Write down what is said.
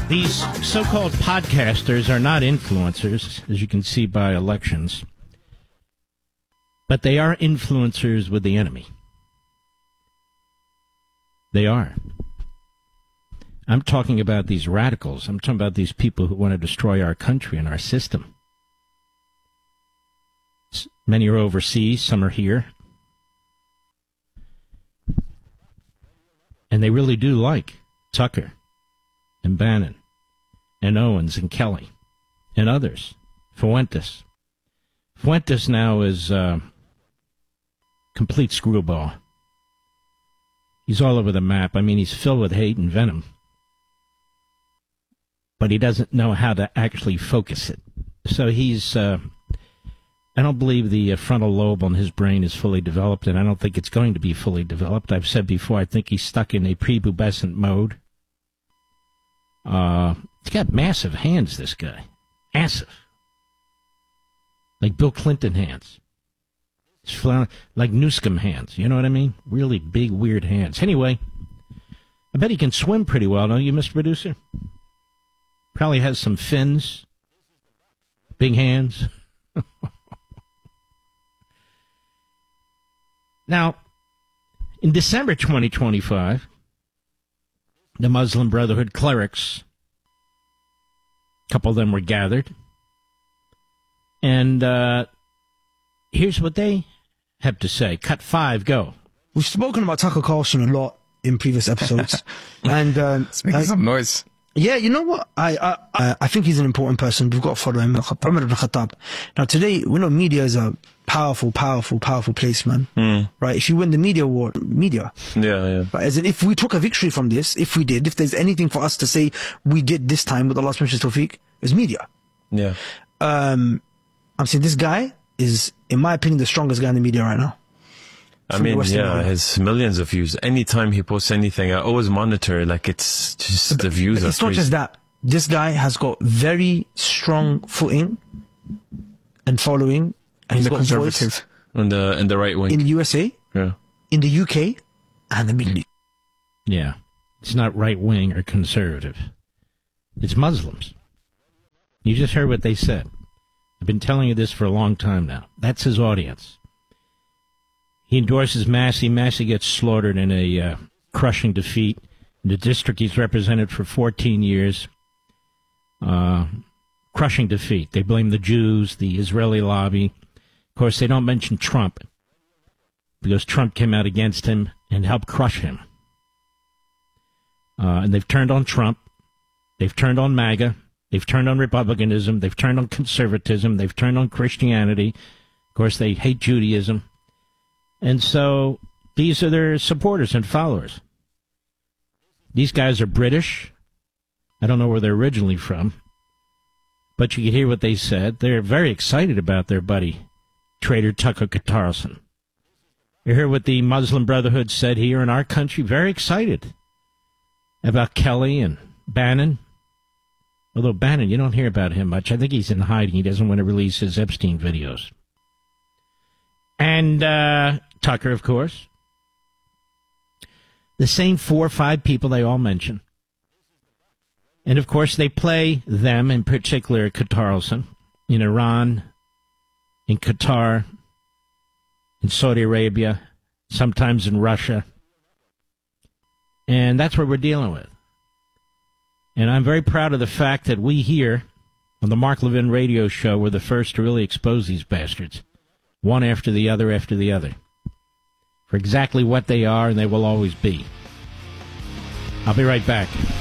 These so-called podcasters are not influencers, as you can see by elections, but they are influencers with the enemy. They are. I'm talking about these radicals. I'm talking about these people who want to destroy our country and our system. Many are overseas, some are here. And they really do like Tucker and Bannon and Owens and Kelly and others. Fuentes. Fuentes now is complete screwball. He's all over the map. I mean, he's filled with hate and venom. But he doesn't know how to actually focus it. So he's, I don't believe the frontal lobe on his brain is fully developed, and I don't think it's going to be fully developed. I've said before, I think he's stuck in a prepubescent mode. He's got massive hands, this guy. Massive. Like Bill Clinton hands. Like Newscomb hands. You know what I mean? Really big, weird hands. Anyway, I bet he can swim pretty well, don't you, Mr. Producer? Probably has some fins. Big hands. Now, in December 2025, the Muslim Brotherhood clerics, a couple of them were gathered, and here's what they have to say. Cut 5, go. We've spoken about Tucker Carlson a lot in previous episodes. And it's making some noise. Yeah, you know what? I think he's an important person. We've got to follow him. Umar ibn Khattab. Now today, we know media is a powerful place, man. Right? If you win the media war, media. Yeah. Right? As in, if we took a victory from this, if there's anything for us to say we did this time with Allah's permission, Tawfiq, is media. Yeah. I'm saying this guy is, in my opinion, the strongest guy in the media right now. I mean, yeah, his millions of views. Anytime he posts anything, I always monitor, like, it's just the views are It's not crazy. just that. This guy has got very strong footing and following, and he's got voice in the right wing. in the USA, in the UK, and the Middle East. Yeah. It's not right-wing or conservative. It's Muslims. You just heard what they said. I've been telling you this for a long time now. That's his audience. He endorses Massey. Massey gets slaughtered in a crushing defeat in the district he's represented for 14 years. Crushing defeat. They blame the Jews, the Israeli lobby. Of course, they don't mention Trump because Trump came out against him and helped crush him. And they've turned on Trump. They've turned on MAGA. They've turned on Republicanism. They've turned on conservatism. They've turned on Christianity. Of course, they hate Judaism. And so these are their supporters and followers. These guys are British. I don't know where they're originally from. But you can hear what they said. They're very excited about their buddy, traitor Tucker Carlson. You hear what the Muslim Brotherhood said here in our country. Very excited about Kelly and Bannon. Although Bannon, you don't hear about him much. I think he's in hiding. He doesn't want to release his Epstein videos. And Tucker, of course. The same 4 or 5 people they all mention. And, of course, they play them, in particular, Carlson, in Iran, in Qatar, in Saudi Arabia, sometimes in Russia. And that's what we're dealing with. And I'm very proud of the fact that we here on the Mark Levin radio show were the first to really expose these bastards, one after the other, for exactly what they are and they will always be. I'll be right back.